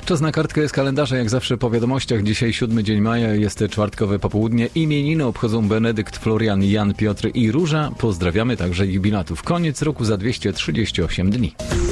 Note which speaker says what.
Speaker 1: Czas na kartkę z kalendarza, jak zawsze po wiadomościach. Dzisiaj 7 dzień maja, jest czwartkowe popołudnie. Imieniny obchodzą Benedykt, Florian, Jan, Piotr i Róża. Pozdrawiamy także jubilatów. Koniec roku za 238 dni.